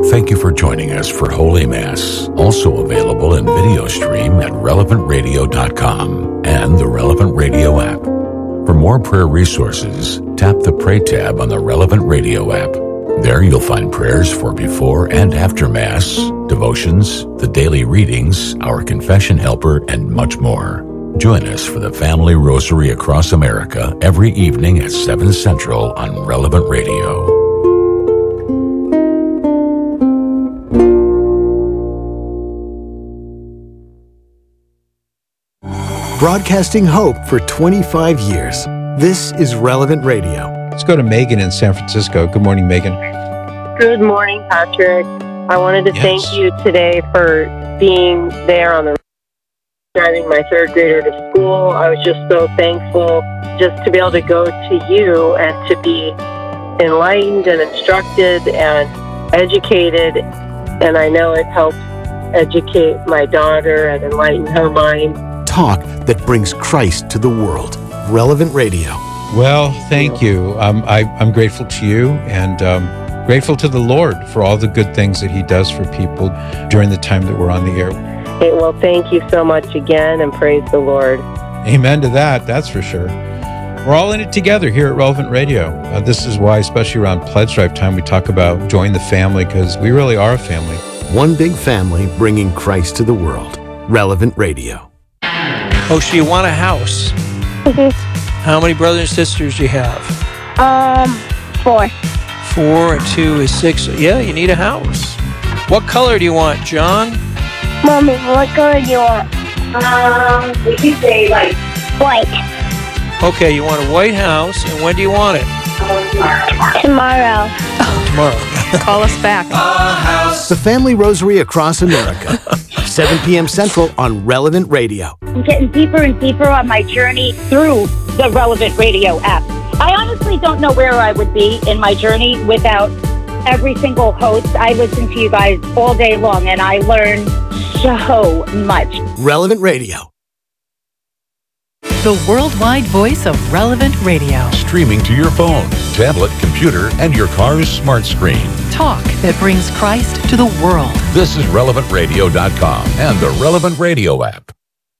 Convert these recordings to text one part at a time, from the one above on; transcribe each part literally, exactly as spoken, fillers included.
Thank you for joining us for Holy Mass, also available in video stream at relevant radio dot com and the Relevant Radio app. For more prayer resources, tap the Pray tab on the Relevant Radio app. There you'll find prayers for before and after Mass, devotions, the daily readings, our confession helper, and much more. Join us for the Family Rosary across America every evening at seven Central on Relevant Radio. Broadcasting hope for twenty-five years. This is Relevant Radio. Let's go to Megan in San Francisco. Good morning, Megan. Good morning, Patrick. I wanted to Yes. thank you today for being there on the driving my third grader to school. I was just so thankful just to be able to go to you and to be enlightened and instructed and educated. And I know it helps educate my daughter and enlighten her mind. Talk that brings Christ to the world. Relevant Radio. Well, thank you. Um, I, I'm grateful to you and um, grateful to the Lord for all the good things that He does for people during the time that we're on the air. Hey, well, thank you so much again, and praise the Lord. Amen to that, that's for sure. We're all in it together here at Relevant Radio. Uh, this is why, especially around Pledge Drive time, we talk about join the family, because we really are a family. One big family bringing Christ to the world. Relevant Radio. Oh, so you want a house? Mhm. How many brothers and sisters do you have? Um, four. Four and two is six. Yeah, you need a house. What color do you want, John? Mommy, what color do you want? Um, we can say, like, White. Okay, you want a white house, and when do you want it? Tomorrow. Tomorrow. Call us back. The Family Rosary across America. seven p.m. Central on Relevant Radio. I'm getting deeper and deeper on my journey through the Relevant Radio app. I honestly don't know where I would be in my journey without every single host. I listen to you guys all day long, and I learn so much. Relevant Radio. The worldwide voice of Relevant Radio. Streaming to your phone, tablet, computer, and your car's smart screen. Talk that brings Christ to the world. This is relevant radio dot com and the Relevant Radio app.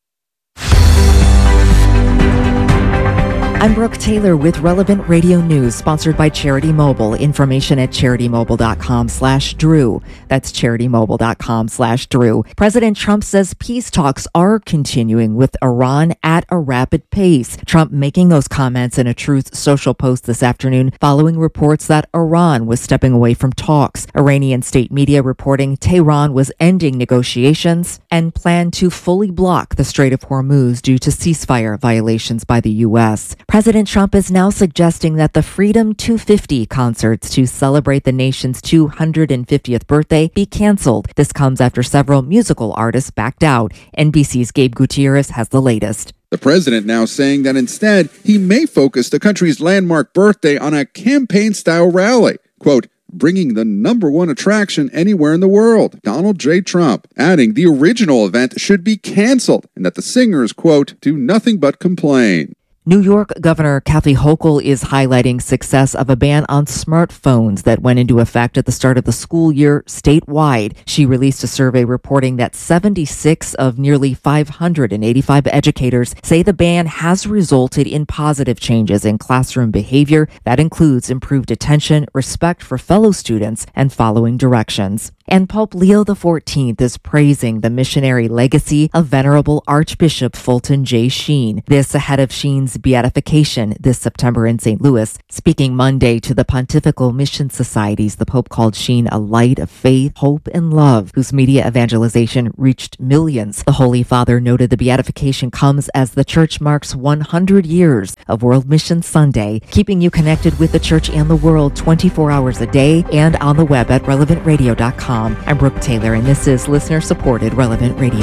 I'm Brooke Taylor with Relevant Radio News, sponsored by Charity Mobile. Information at charity mobile dot com slash Drew. That's charity mobile dot com slash Drew. President Trump says peace talks are continuing with Iran at a rapid pace. Trump making those comments in a Truth Social post this afternoon following reports that Iran was stepping away from talks. Iranian state media reporting Tehran was ending negotiations and planned to fully block the Strait of Hormuz due to ceasefire violations by the U S. President Trump is now suggesting that the Freedom two fifty concerts to celebrate the nation's two hundred fiftieth birthday be canceled. This comes after several musical artists backed out. N B C's Gabe Gutierrez has the latest. The president now saying that instead, he may focus the country's landmark birthday on a campaign-style rally. Quote, bringing the number one attraction anywhere in the world, Donald J. Trump, adding the original event should be canceled and that the singers, quote, do nothing but complain. New York Governor Kathy Hochul is highlighting success of a ban on smartphones that went into effect at the start of the school year statewide. She released a survey reporting that seventy-six of nearly five hundred eighty-five educators say the ban has resulted in positive changes in classroom behavior that includes improved attention, respect for fellow students, and following directions. And Pope Leo the fourteenth is praising the missionary legacy of Venerable Archbishop Fulton J. Sheen. This ahead of Sheen's beatification this September in Saint Louis. Speaking Monday to the Pontifical Mission Societies, the Pope called Sheen a light of faith, hope, and love, whose media evangelization reached millions. The Holy Father noted the beatification comes as the Church marks one hundred years of World Mission Sunday, keeping you connected with the Church and the world twenty-four hours a day and on the web at relevant radio dot com. I'm Brooke Taylor, and this is listener-supported Relevant Radio.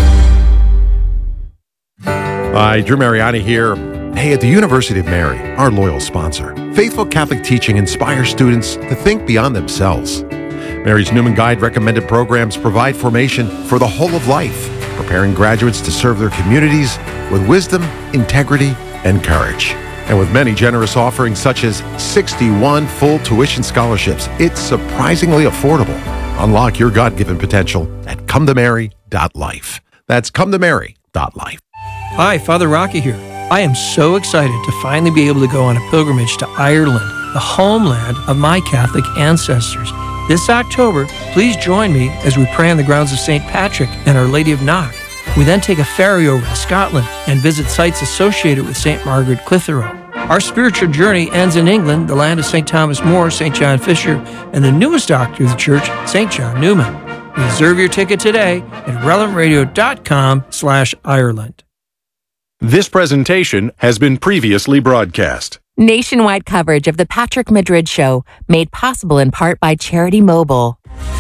Hi, Drew Mariani here. Hey, at the University of Mary, our loyal sponsor, faithful Catholic teaching inspires students to think beyond themselves. Mary's Newman Guide recommended programs provide formation for the whole of life, preparing graduates to serve their communities with wisdom, integrity, and courage. And with many generous offerings such as sixty-one full tuition scholarships, it's surprisingly affordable. Unlock your God-given potential at come to mary dot life. That's come to mary dot life. Hi, Father Rocky here. I am so excited to finally be able to go on a pilgrimage to Ireland, the homeland of my Catholic ancestors. This October, please join me as we pray on the grounds of Saint Patrick and Our Lady of Knock. We then take a ferry over to Scotland and visit sites associated with Saint Margaret Clitheroe. Our spiritual journey ends in England, the land of Saint Thomas More, Saint John Fisher, and the newest doctor of the church, Saint John Newman. Reserve your ticket today at relevant radio dot com slash Ireland. This presentation has been previously broadcast. Nationwide coverage of the Patrick Madrid Show, made possible in part by Charity Mobile.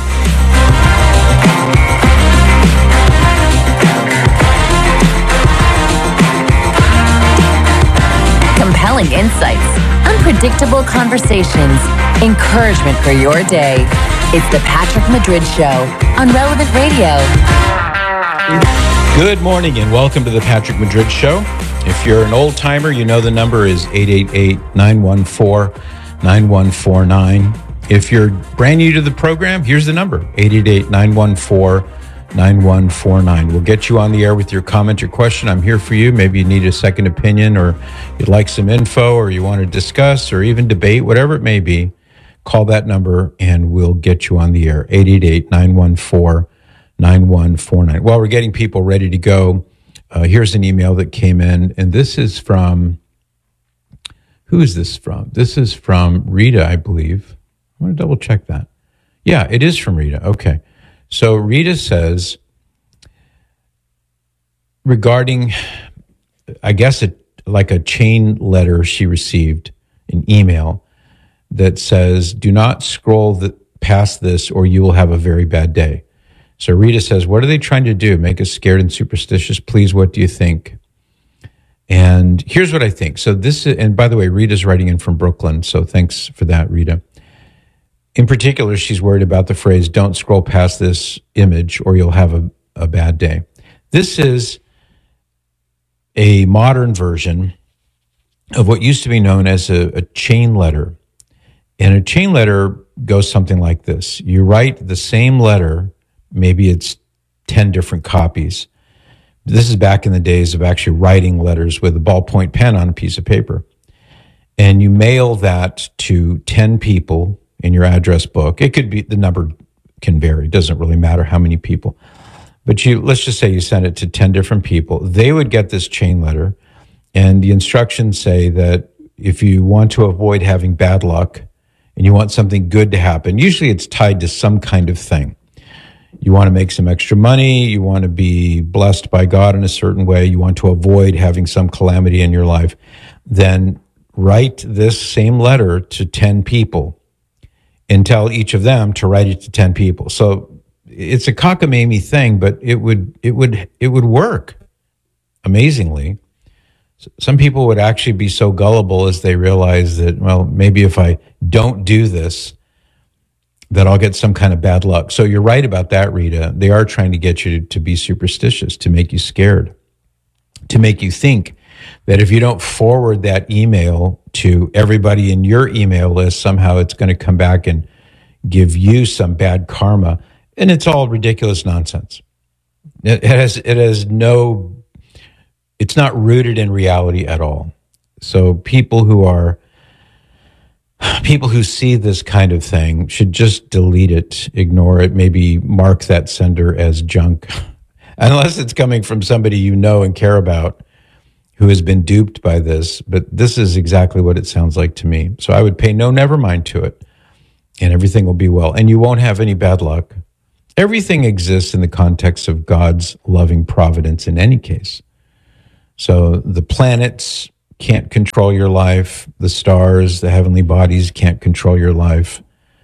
Compelling insights, unpredictable conversations, encouragement for your day. It's the Patrick Madrid Show on Relevant Radio. Good morning and welcome to the Patrick Madrid Show. If you're an old timer, you know the number is eight eight eight, nine one four, nine one four nine. If you're brand new to the program, here's the number, eight eight eight, nine one four, nine one four nine. We'll get you on the air with your comment or question. I'm here for you. Maybe you need a second opinion, or you'd like some info, or you want to discuss or even debate, whatever it may be. Call that number and we'll get you on the air, eight eight eight, nine one four, nine one four nine. While we're getting people ready to go, uh, here's an email that came in, and this is from, who is this from? This is from Rita, I believe. I want to double check that. Yeah, it is from Rita. Okay. So Rita says, regarding, I guess, it, like a chain letter she received, an email that says, do not scroll the, past this or you will have a very bad day. So Rita says, what are they trying to do? Make us scared and superstitious? Please, what do you think? And here's what I think. So this, and by the way, Rita's writing in from Brooklyn, so thanks for that, Rita. In particular, she's worried about the phrase, don't scroll past this image or you'll have a, a bad day. This is a modern version of what used to be known as a, a chain letter. And a chain letter goes something like this. You write the same letter, maybe it's ten different copies. This is back in the days of actually writing letters with a ballpoint pen on a piece of paper. And you mail that to ten people in your address book. It could be, the number can vary. It doesn't really matter how many people. But you, let's just say you send it to ten different people. They would get this chain letter, and the instructions say that if you want to avoid having bad luck and you want something good to happen, usually it's tied to some kind of thing. You want to make some extra money, you want to be blessed by God in a certain way, you want to avoid having some calamity in your life, then write this same letter to ten people and tell each of them to write it to ten people. So it's a cockamamie thing, but it would it would it would work amazingly. Some people would actually be so gullible as they realize that, well, maybe if I don't do this, that I'll get some kind of bad luck. So you're right about that, Rita. They are trying to get you to be superstitious, to make you scared, to make you think that if you don't forward that email to everybody in your email list, somehow it's going to come back and give you some bad karma. And it's all ridiculous nonsense. It has, it has no, it's not rooted in reality at all. So people who are, people who see this kind of thing should just delete it, ignore it, maybe mark that sender as junk, unless it's coming from somebody you know and care about who has been duped by this. But this is exactly what it sounds like to me. So I would pay no never mind to it, and everything will be well. And you won't have any bad luck. Everything exists in the context of God's loving providence in any case. So the planets can't control your life. The stars, the heavenly bodies can't control your life.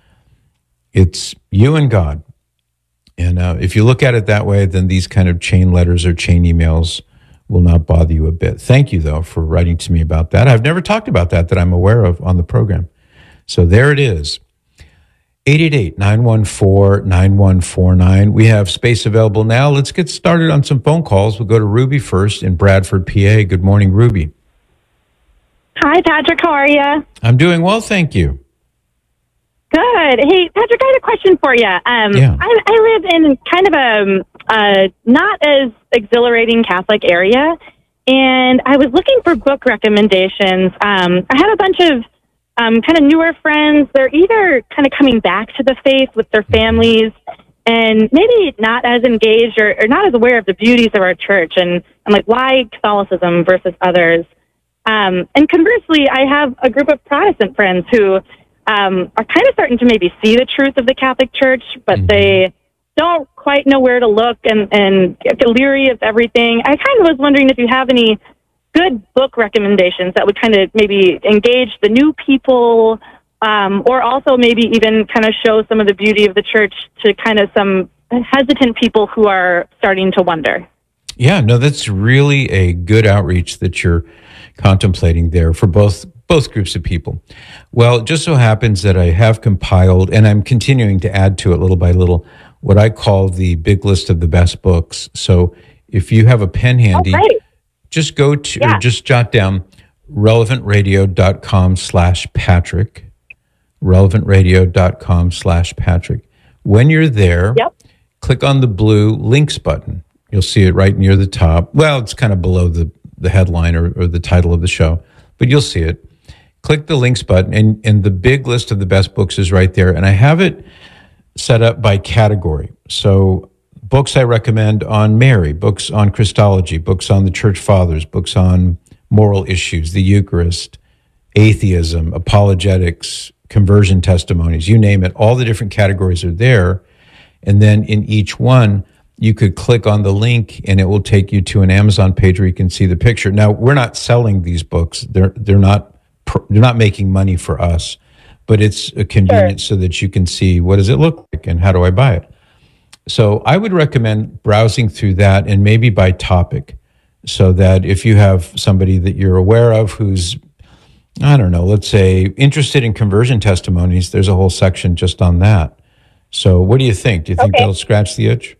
It's you and God. And uh, if you look at it that way, then these kind of chain letters or chain emails will not bother you a bit. Thank you, though, for writing to me about that. I've never talked about that that I'm aware of on the program. So there it is. eight eight eight, nine one four, nine one four nine. We have space available now. Let's get started on some phone calls. We'll go to Ruby first in Bradford, P A. Good morning, Ruby. Hi, Patrick. How are you? I'm doing well, thank you. Good. Hey, Patrick, I had a question for you. Um, Yeah. I, I live in kind of a, a not as exhilarating Catholic area, and I was looking for book recommendations. Um, I have a bunch of um, kind of newer friends. They're either kind of coming back to the faith with their families and maybe not as engaged or, or not as aware of the beauties of our church and, and like why Catholicism versus others. Um, and conversely, I have a group of Protestant friends who um, are kind of starting to maybe see the truth of the Catholic Church, but mm-hmm. they don't quite know where to look and, and get leery of everything. I kind of was wondering if you have any good book recommendations that would kind of maybe engage the new people um, or also maybe even kind of show some of the beauty of the church to kind of some hesitant people who are starting to wonder. Yeah, no, that's really a good outreach that you're contemplating there for both both groups of people. Well, it just so happens that I have compiled, and I'm continuing to add to it little by little, what I call the big list of the best books. So if you have a pen handy, oh, just go to, yeah. or just jot down relevantradio.com slash Patrick, relevantradio.com slash Patrick. When you're there, yep. click on the blue links button. You'll see it right near the top. Well, it's kind of below the, the headline or, or the title of the show, but you'll see it. Click the links button, and, and the big list of the best books is right there. And I have it set up by category. So books I recommend on Mary, books on Christology, books on the Church Fathers, books on moral issues, the Eucharist, atheism, apologetics, conversion testimonies, you name it. All the different categories are there. And then in each one, you could click on the link and it will take you to an Amazon page where you can see the picture. Now, we're not selling these books. They're they're not they're not making money for us, but it's a convenience sure. so that you can see what does it look like and how do I buy it. So I would recommend browsing through that and maybe by topic, so that if you have somebody that you're aware of who's, I don't know, let's say interested in conversion testimonies, there's a whole section just on that. So what do you think? Do you think okay. that'll scratch the itch?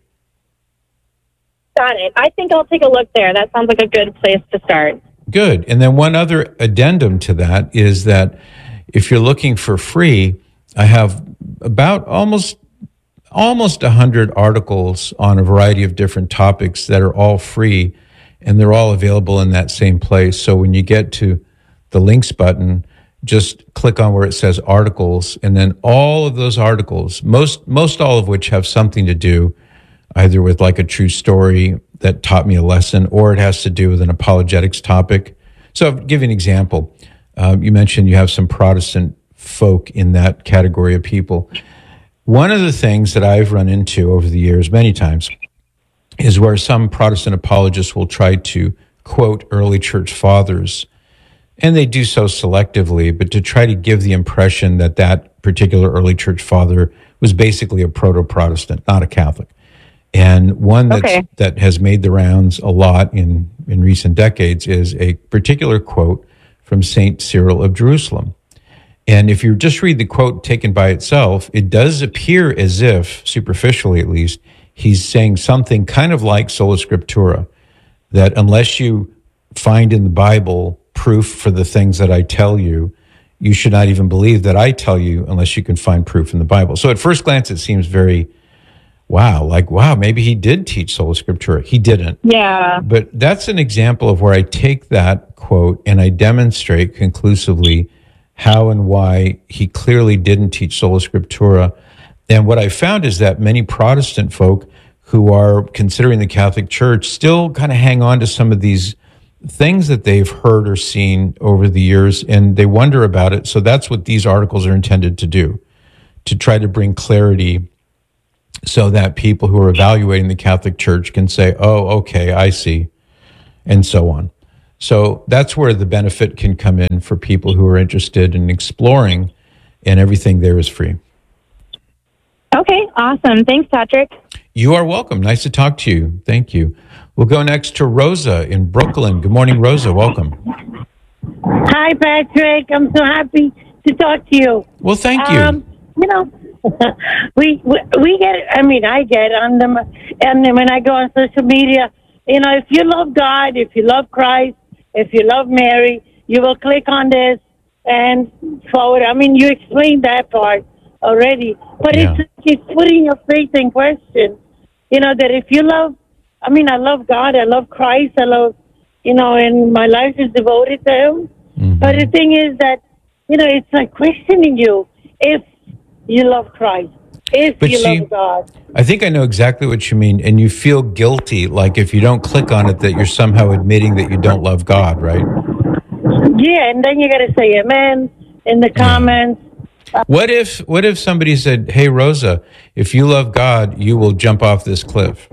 Got it. I think I'll take a look there. That sounds like a good place to start. Good. And then one other addendum to that is that if you're looking for free, I have about almost almost one hundred articles on a variety of different topics that are all free, and they're all available in that same place. So when you get to the links button, just click on where it says articles, and then all of those articles, most most all of which have something to do either with like a true story that taught me a lesson, or it has to do with an apologetics topic. So I'll give you an example. Um, you mentioned you have some Protestant folk in that category of people. One of the things that I've run into over the years many times is where some Protestant apologists will try to quote early church fathers, and they do so selectively, but to try to give the impression that that particular early church father was basically a proto-Protestant, not a Catholic. And one that's, okay. that has made the rounds a lot in, in recent decades is a particular quote from Saint Cyril of Jerusalem. And if you just read the quote taken by itself, it does appear as if, superficially at least, he's saying something kind of like sola scriptura, that unless you find in the Bible proof for the things that I tell you, you should not even believe that I tell you unless you can find proof in the Bible. So at first glance, it seems very wow, like, wow, maybe he did teach sola scriptura. He didn't. Yeah. But that's an example of where I take that quote and I demonstrate conclusively how and why he clearly didn't teach sola scriptura. And what I found is that many Protestant folk who are considering the Catholic Church still kind of hang on to some of these things that they've heard or seen over the years, and they wonder about it. So that's what these articles are intended to do, to try to bring clarity so that people who are evaluating the Catholic Church can say, oh, okay, I see, and so on. So that's where the benefit can come in for people who are interested in exploring, and everything there is free. Okay, awesome. Thanks, Patrick. You are welcome. Nice to talk to you. Thank you. We'll go next to Rosa in Brooklyn. Good morning, Rosa. Welcome. Hi, Patrick. I'm so happy to talk to you. Well, thank you. Um, you know, we, we we get, I mean, I get on them, and then when I go on social media, you know, if you love God, if you love Christ, if you love Mary, you will click on this and forward. I mean, you explained that part already. But Yeah. it's it's putting your faith in question. You know, that if you love, I mean, I love God, I love Christ, I love, you know, and my life is devoted to Him. Mm-hmm. But the thing is that, you know, it's like questioning you if you love Christ, if But you see, love God. I think I know exactly what you mean, and you feel guilty, like if you don't click on it, that you're somehow admitting that you don't love God, right? Yeah, and then you got to say amen in the comments. What if what if somebody said, "Hey, Rosa, if you love God, you will jump off this cliff"?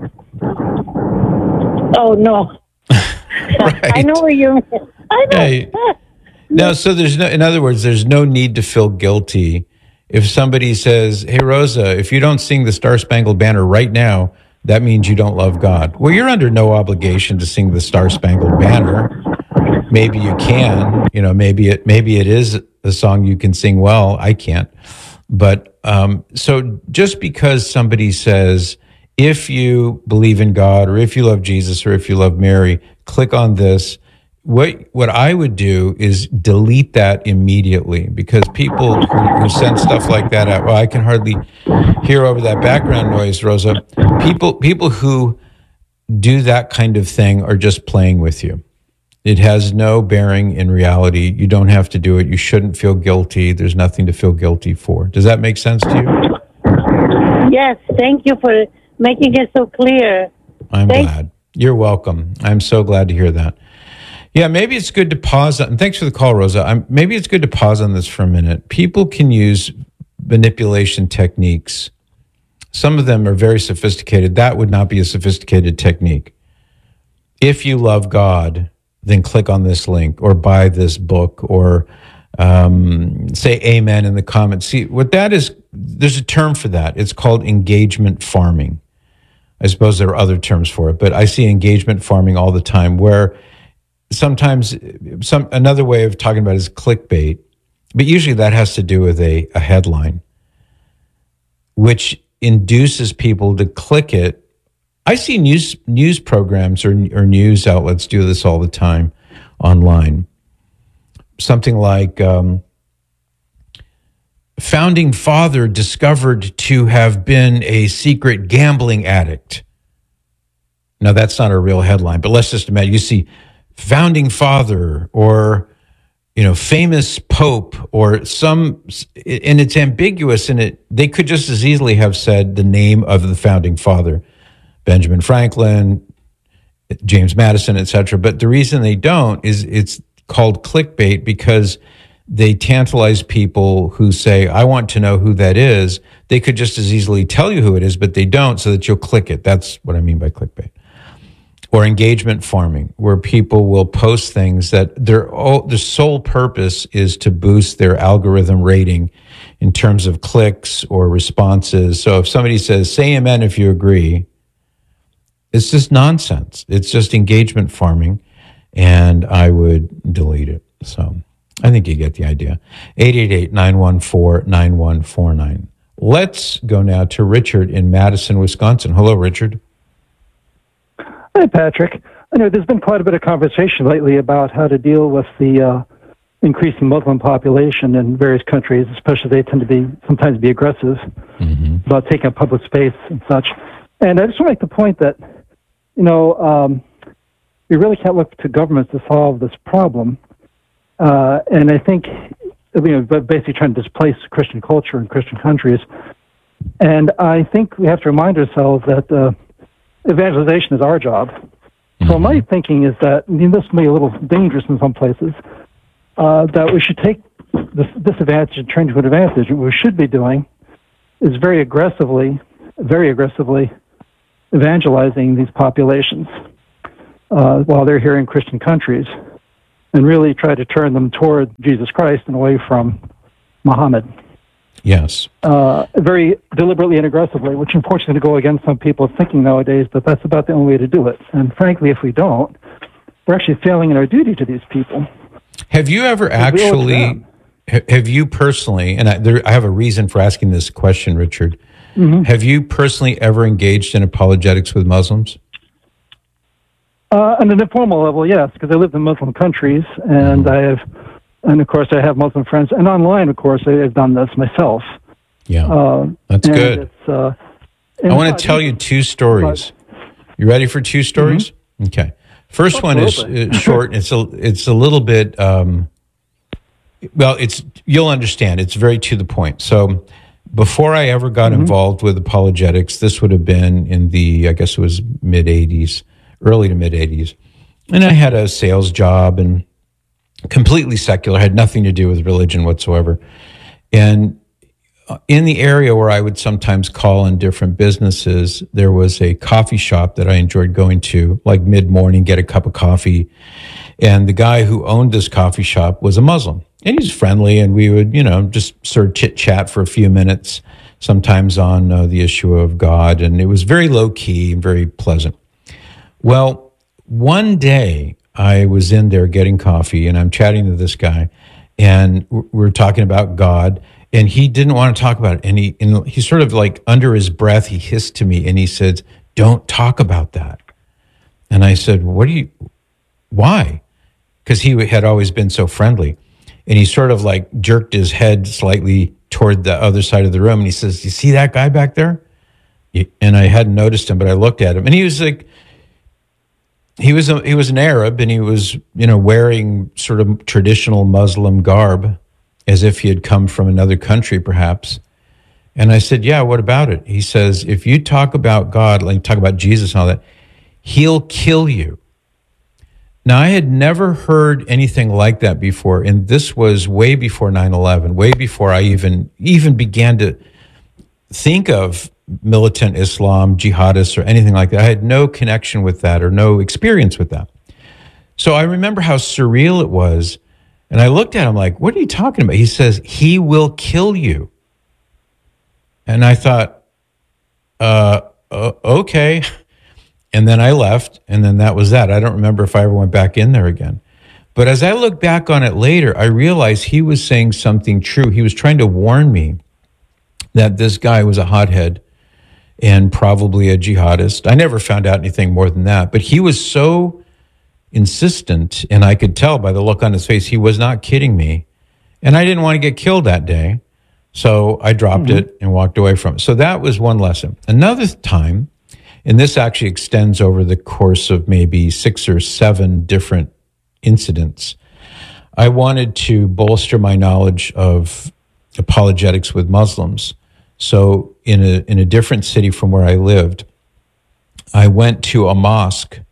Oh, no. I know what you mean. I know. Hey. No, so there's no, in other words, there's no need to feel guilty if somebody says, "Hey, Rosa, if you don't sing the Star Spangled Banner right now, that means you don't love God." Well, you're under no obligation to sing the Star Spangled Banner. Maybe you can, you know, maybe it, maybe it is a song you can sing well. I can't. But, um, so just because somebody says, if you believe in God, or if you love Jesus, or if you love Mary, click on this. What what I would do is delete that immediately, because people who, who send stuff like that out, well, I can hardly hear over that background noise, Rosa. People people who do that kind of thing are just playing with you. It has no bearing in reality. You don't have to do it. You shouldn't feel guilty. There's nothing to feel guilty for. Does that make sense to you? Yes, thank you for making it so clear. I'm Thank- glad. You're welcome. I'm so glad to hear that. Yeah, maybe it's good to pause. And thanks for the call, Rosa. I'm, maybe it's good to pause on this for a minute. People can use manipulation techniques. Some of them are very sophisticated. That would not be a sophisticated technique. If you love God, then click on this link or buy this book or um, say amen in the comments. See, what that is, there's a term for that. It's called engagement farming. I suppose there are other terms for it, but I see engagement farming all the time, where sometimes some another way of talking about it is clickbait, but usually that has to do with a, a headline, which induces people to click it. I see news news programs or, or news outlets do this all the time online. Something like um, founding father discovered to have been a secret gambling addict. Now, that's not a real headline, but let's just imagine you see founding father or, you know, famous pope or some, and it's ambiguous, and it they could just as easily have said the name of the founding father, Benjamin Franklin, James Madison, et cetera. But the reason they don't is it's called clickbait because they tantalize people who say, I want to know who that is. They could just as easily tell you who it is, but they don't, so that you'll click it. That's what I mean by clickbait. Or engagement farming, where people will post things that their their sole purpose is to boost their algorithm rating in terms of clicks or responses. So if somebody says, say amen if you agree, it's just nonsense. It's just engagement farming, and I would delete it. So I think you get the idea. eight eight eight, nine one four, nine one four nine. Let's go now to Richard in Madison, Wisconsin. Hello, Richard. Hi, Patrick. I know there's been quite a bit of conversation lately about how to deal with the uh, increasing Muslim population in various countries, especially they tend to be sometimes be aggressive mm-hmm. about taking up public space and such. And I just want to make the point that, you know, um, we really can't look to governments to solve this problem. Uh, and I think, you know, basically trying to displace Christian culture in Christian countries. And I think we have to remind ourselves that uh, evangelization is our job. Mm-hmm. So my thinking is that, I mean, this may be a little dangerous in some places, uh, that we should take this disadvantage and turn to an advantage. What we should be doing is very aggressively, very aggressively evangelizing these populations uh, while they're here in Christian countries, and really try to turn them toward Jesus Christ and away from Muhammad. Yes. Uh, very deliberately and aggressively, which unfortunately go against some people's thinking nowadays, but that's about the only way to do it. And frankly, if we don't, we're actually failing in our duty to these people. Have you ever actually, have you personally, and I, there, I have a reason for asking this question, Richard, mm-hmm. have you personally ever engaged in apologetics with Muslims? Uh, on an informal level, yes, because I lived in Muslim countries, and mm-hmm. I have, and of course I have Muslim friends, and online, of course, I have done this myself. Yeah, Um, that's and good. It's, uh, I want to tell you two stories. You ready for two stories? Mm-hmm. Okay. First one is uh, short. It's a it's a little bit. Um, well, it's you'll understand. It's very to the point. So, before I ever got mm-hmm. involved with apologetics, this would have been in the I guess it was mid eighties, early to mid eighties, and I had a sales job and completely secular, had nothing to do with religion whatsoever, and in the area where I would sometimes call in different businesses, there was a coffee shop that I enjoyed going to, like mid-morning, get a cup of coffee. And the guy who owned this coffee shop was a Muslim. And he's friendly, and we would, you know, just sort of chit-chat for a few minutes, sometimes on uh, the issue of God. And it was very low-key and very pleasant. Well, one day I was in there getting coffee, and I'm chatting to this guy, and we're talking about God. And he didn't want to talk about it. And he, and he sort of like under his breath, he hissed to me and he said, "Don't talk about that." And I said, "What do you, why?" Because he had always been so friendly. And he sort of like jerked his head slightly toward the other side of the room. And he says, "You see that guy back there?" And I hadn't noticed him, but I looked at him. And he was like, he was, a, he was an Arab, and he was, you know, wearing sort of traditional Muslim garb, as if he had come from another country, perhaps. And I said, "Yeah, what about it?" He says, "If you talk about God, like talk about Jesus and all that, he'll kill you." Now, I had never heard anything like that before, and this was way before nine eleven, way before I even even began to think of militant Islam, jihadists, or anything like that. I had no connection with that or no experience with that. So I remember how surreal it was. And I looked at him like, "What are you talking about?" He says, "He will kill you." And I thought, uh, uh, okay. And then I left, and then that was that. I don't remember if I ever went back in there again. But as I look back on it later, I realized he was saying something true. He was trying to warn me that this guy was a hothead and probably a jihadist. I never found out anything more than that. But he was so insistent, and I could tell by the look on his face he was not kidding me, and I didn't want to get killed that day, so I dropped mm-hmm. it and walked away from it. So that was one lesson. Another time, and this actually extends over the course of maybe six or seven different incidents, I wanted to bolster my knowledge of apologetics with Muslims. So in a in a different city from where I lived, I went to a mosque,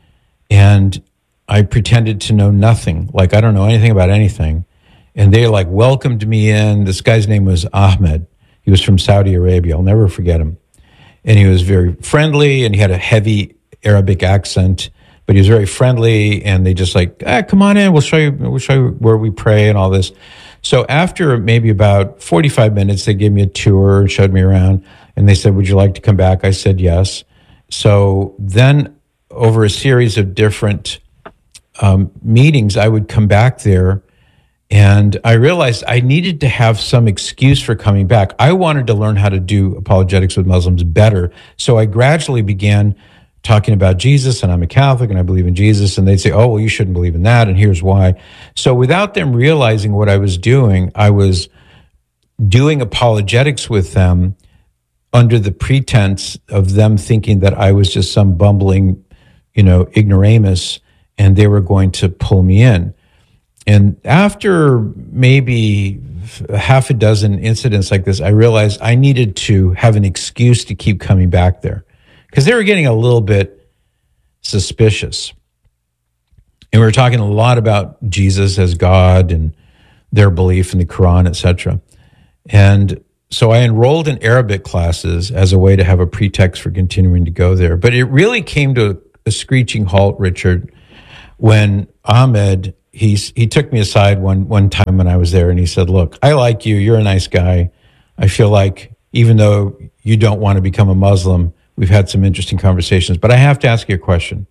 and I pretended to know nothing, like I don't know anything about anything. And they like welcomed me in. This guy's name was Ahmed. He was from Saudi Arabia. I'll never forget him. And he was very friendly, and he had a heavy Arabic accent, but he was very friendly. And they just like, ah, "Come on in. We'll show you. We'll show you where we pray and all this." So after maybe about forty-five minutes, they gave me a tour and showed me around. And they said, "Would you like to come back?" I said yes. So then, over a series of different um, meetings, I would come back there, and I realized I needed to have some excuse for coming back. I wanted to learn how to do apologetics with Muslims better, so I gradually began talking about Jesus, and I'm a Catholic, and I believe in Jesus, and they'd say, "Oh, well, you shouldn't believe in that, and here's why." So without them realizing what I was doing, I was doing apologetics with them under the pretense of them thinking that I was just some bumbling, you know, ignoramus, and they were going to pull me in. And after maybe half a dozen incidents like this, I realized I needed to have an excuse to keep coming back there, because they were getting a little bit suspicious. And we were talking a lot about Jesus as God and their belief in the Quran, et cetera. And so I enrolled in Arabic classes as a way to have a pretext for continuing to go there. But it really came to a screeching halt, Richard, when Ahmed, he's, he took me aside one, one time when I was there, and he said, "Look, I like you. You're a nice guy. I feel like even though you don't want to become a Muslim, we've had some interesting conversations, but I have to ask you a question."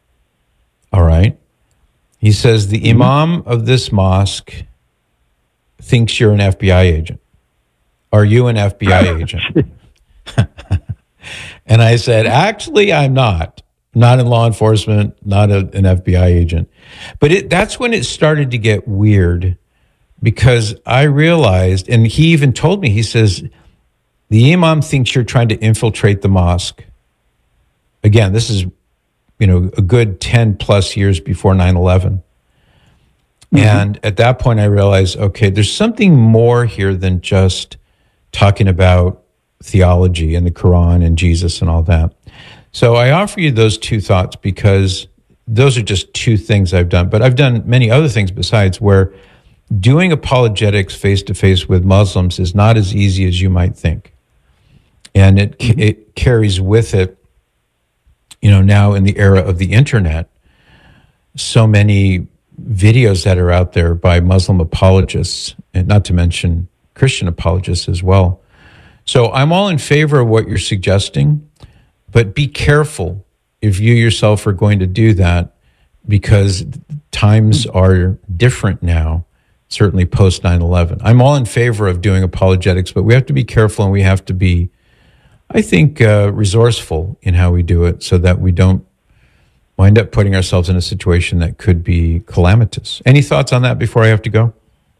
All right. He says, "The imam of this mosque thinks you're an F B I agent. Are you an F B I agent?" And I said, "Actually, I'm not. Not in law enforcement, not a, an F B I agent." But it, that's when it started to get weird, because I realized, and he even told me, he says, the imam thinks you're trying to infiltrate the mosque. Again, this is, you know, a good ten plus years before nine eleven. Mm-hmm. And at that point, I realized, okay, there's something more here than just talking about theology and the Quran and Jesus and all that. So I offer you those two thoughts because those are just two things I've done. But I've done many other things besides, where doing apologetics face-to-face with Muslims is not as easy as you might think. And it mm-hmm. it carries with it, you know, now in the era of the internet, so many videos that are out there by Muslim apologists, and not to mention Christian apologists as well. So I'm all in favor of what you're suggesting, but be careful if you yourself are going to do that, because times are different now, certainly post nine eleven. I'm all in favor of doing apologetics, but we have to be careful and we have to be, I think, uh, resourceful in how we do it so that we don't wind up putting ourselves in a situation that could be calamitous. Any thoughts on that before I have to go?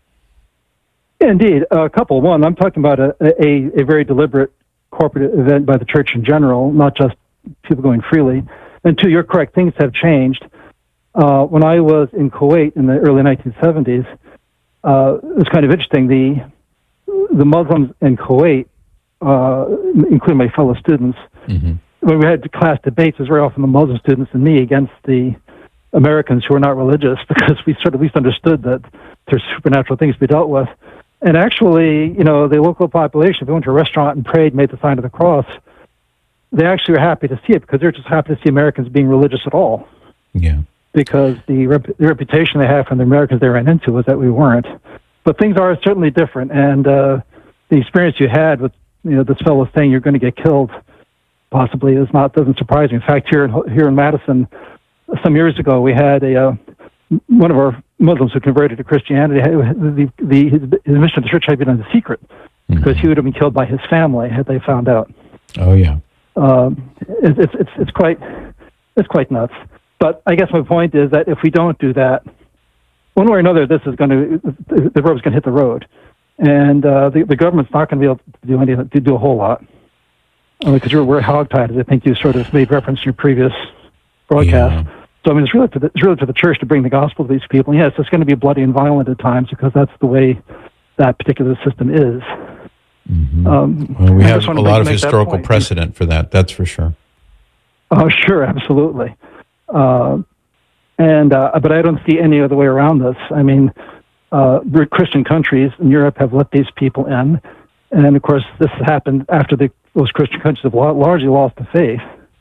Yeah, indeed. A couple. One, I'm talking about a, a, a very deliberate corporate event by the church in general, not just people going freely. And two, you're correct, things have changed. Uh, when I was in Kuwait in the early nineteen seventies, uh, it was kind of interesting. The the Muslims in Kuwait, uh, including my fellow students, mm-hmm. when we had class debates, it was very often the Muslim students and me against the Americans who were not religious, because we sort of at least understood that there's supernatural things to be dealt with. And actually, you know, the local population, if they went to a restaurant and prayed, made the sign of the cross, they actually were happy to see it, because they're just happy to see Americans being religious at all. Yeah. Because the, rep- the reputation they had from the Americans they ran into was that we weren't. But things are certainly different. And uh, the experience you had with, you know, this fellow saying you're going to get killed possibly is not, doesn't surprise me. In fact, here in, here in Madison, some years ago, we had a, uh, one of our Muslims who converted to Christianity, the, the, his, his mission to the church had been in secret, mm-hmm. because he would have been killed by his family had they found out. Oh, yeah. Um, it, it's, it's, it's quite, it's quite nuts. But I guess my point is that if we don't do that, one way or another, this is going to, the road's going to hit the road. And uh, the, the government's not going to be able to do anything, to do a whole lot. Because we're, we're hogtied, as I think you sort of made reference in your previous broadcast. Yeah. So, I mean, it's really, for the, it's really for the church to bring the gospel to these people. And yes, it's going to be bloody and violent at times, because that's the way that particular system is. Mm-hmm. Um, well, we have a lot of historical precedent for that, that's for sure. Oh, sure, absolutely. Uh, and uh, but I don't see any other way around this. I mean, uh, Christian countries in Europe have let these people in. And, of course, this happened after the, those Christian countries have largely lost the faith.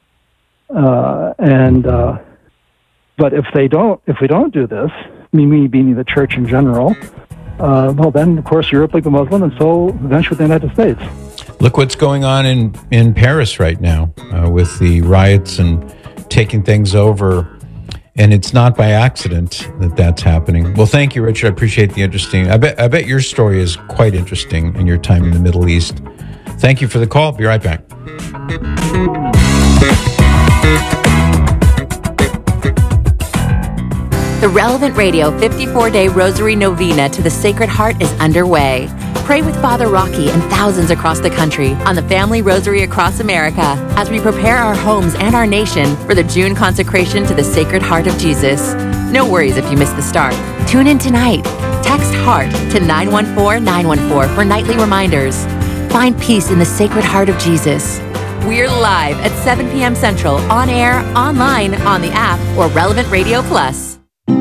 Uh, and... Uh, But if they don't, if we don't do this, me, me being the church in general, uh, well, then of course Europe will be Muslim, and so eventually the United States. Look what's going on in in Paris right now uh, with the riots and taking things over, and it's not by accident that that's happening. Well, thank you, Richard. I appreciate the interesting. I bet I bet your story is quite interesting in your time in the Middle East. Thank you for the call. Be right back. The Relevant Radio fifty-four day Rosary Novena to the Sacred Heart is underway. Pray with Father Rocky and thousands across the country on the Family Rosary Across America as we prepare our homes and our nation for the June consecration to the Sacred Heart of Jesus. No worries if you missed the start. Tune in tonight. Text HEART to nine one four nine one four for nightly reminders. Find peace in the Sacred Heart of Jesus. We're live at seven p.m. Central, on air, online, on the app, or Relevant Radio Plus.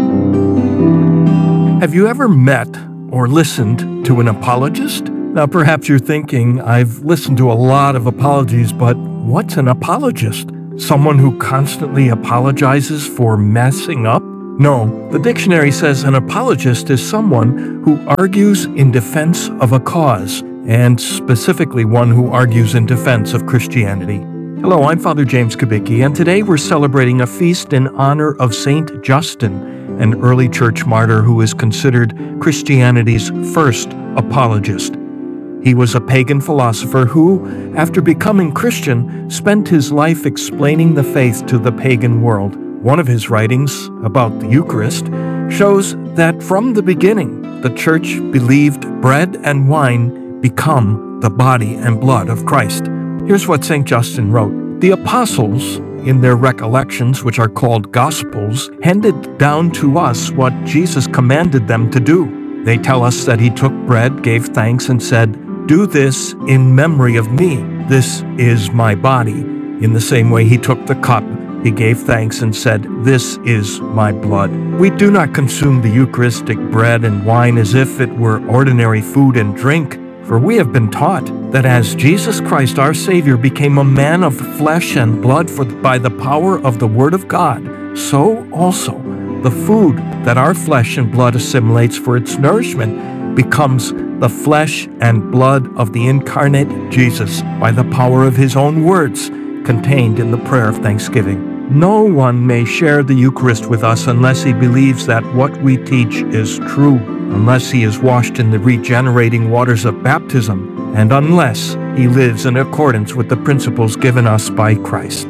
Have you ever met or listened to an apologist? Now, perhaps you're thinking, I've listened to a lot of apologies, but what's an apologist? Someone who constantly apologizes for messing up? No, the dictionary says an apologist is someone who argues in defense of a cause, and specifically one who argues in defense of Christianity. Hello, I'm Father James Kubicki, and today we're celebrating a feast in honor of Saint Justin, an early church martyr who is considered Christianity's first apologist. He was a pagan philosopher who, after becoming Christian, spent his life explaining the faith to the pagan world. One of his writings about the Eucharist shows that from the beginning, the church believed bread and wine become the body and blood of Christ. Here's what Saint Justin wrote. The apostles, in their recollections, which are called Gospels, handed down to us what Jesus commanded them to do. They tell us that he took bread, gave thanks, and said, "Do this in memory of me. This is my body." In the same way, he took the cup, he gave thanks, and said, "This is my blood." We do not consume the Eucharistic bread and wine as if it were ordinary food and drink, for we have been taught that as Jesus Christ our Savior became a man of flesh and blood for, by the power of the Word of God, so also the food that our flesh and blood assimilates for its nourishment becomes the flesh and blood of the incarnate Jesus by the power of his own words contained in the prayer of thanksgiving. No one may share the Eucharist with us unless he believes that what we teach is true, unless he is washed in the regenerating waters of baptism, and unless he lives in accordance with the principles given us by Christ.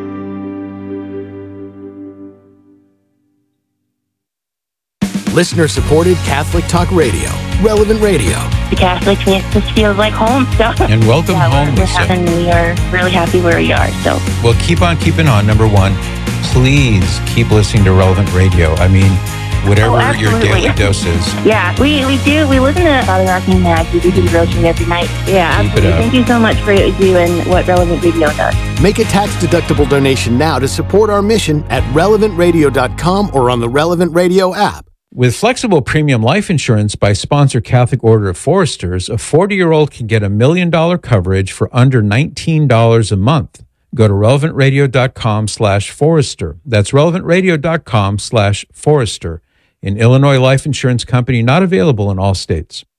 Listener-supported Catholic Talk Radio, Relevant Radio. The Catholics makes us feel like home. So And welcome yeah, home, we're, Lisa. And we are really happy where we are. So Well, keep on keeping on. Number one, please keep listening to Relevant Radio. I mean, whatever Oh, your absolutely. daily dose is. yeah, we, we do. We listen to Father Rocky and Maggie. We do the rosary every night. Yeah, Keep it absolutely. up. Thank you so much for what you do and what Relevant Radio does. Make a tax-deductible donation now to support our mission at relevant radio dot com or on the Relevant Radio app. With flexible premium life insurance by sponsor Catholic Order of Foresters, a forty-year-old can get a million dollar coverage for under nineteen dollars a month. Go to relevant radio dot com slash forester. That's relevant radio dot com slash forester. An Illinois life insurance company not available in all states.